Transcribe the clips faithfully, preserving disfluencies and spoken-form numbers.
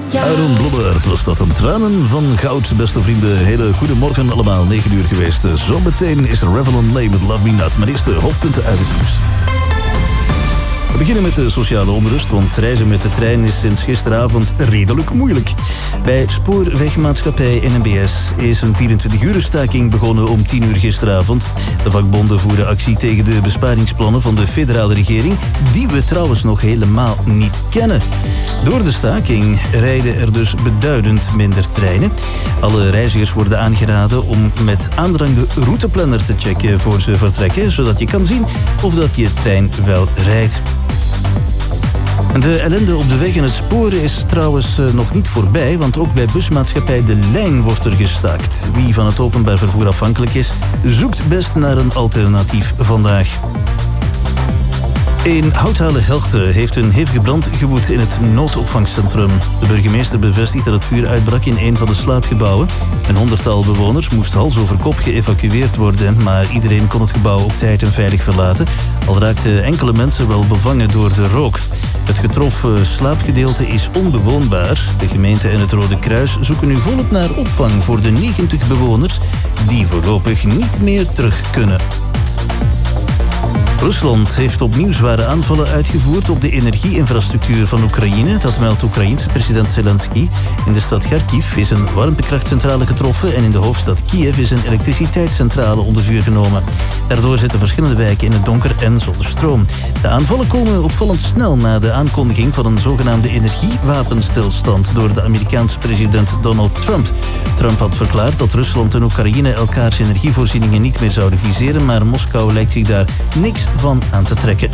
Aaron Blobert was dat. Een tranen van goud, beste vrienden. Hele goedemorgen allemaal, negen uur geweest. Zometeen is er Revlon Lay met Love Me Not. Maar eerst de hoofdpunten uit het nieuws. We beginnen met de sociale onrust, want reizen met de trein is sinds gisteravond redelijk moeilijk. Bij Spoorwegmaatschappij N M B S is een vierentwintig-uur staking begonnen om tien uur gisteravond. De vakbonden voeren actie tegen de besparingsplannen van de federale regering, die we trouwens nog helemaal niet kennen. Door de staking rijden er dus beduidend minder treinen. Alle reizigers worden aangeraden om met aandrang de routeplanner te checken voor ze vertrekken, zodat je kan zien of dat je trein wel rijdt. De ellende op de weg en het sporen is trouwens nog niet voorbij, want ook bij busmaatschappij De Lijn wordt er gestaakt. Wie van het openbaar vervoer afhankelijk is, zoekt best naar een alternatief vandaag. In Houthalen-Helchte heeft een hevige brand gewoed in het noodopvangcentrum. De burgemeester bevestigt dat het vuur uitbrak in een van de slaapgebouwen. Een honderdtal bewoners moest hals over kop geëvacueerd worden, maar iedereen kon het gebouw op tijd en veilig verlaten, al raakten enkele mensen wel bevangen door de rook. Het getroffen slaapgedeelte is onbewoonbaar. De gemeente en het Rode Kruis zoeken nu volop naar opvang voor de negentig bewoners die voorlopig niet meer terug kunnen. Rusland heeft opnieuw zware aanvallen uitgevoerd op de energieinfrastructuur van Oekraïne. Dat meldt Oekraïense president Zelensky. In de stad Kharkiv is een warmtekrachtcentrale getroffen en in de hoofdstad Kiev is een elektriciteitscentrale onder vuur genomen. Daardoor zitten verschillende wijken in het donker en zonder stroom. De aanvallen komen opvallend snel na de aankondiging van een zogenaamde energiewapenstilstand door de Amerikaanse president Donald Trump. Trump had verklaard dat Rusland en Oekraïne elkaars energievoorzieningen niet meer zouden viseren, maar Moskou lijkt zich daar niks van aan te trekken.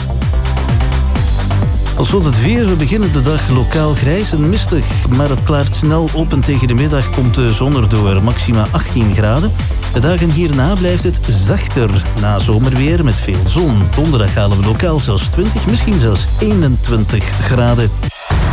Als slot het weer. We beginnen de dag lokaal grijs en mistig, maar het klaart snel op en tegen de middag komt de zon erdoor. Maxima achttien graden. De dagen hierna blijft het zachter. Na zomerweer met veel zon. Donderdag halen we lokaal zelfs twintig, misschien zelfs eenentwintig graden.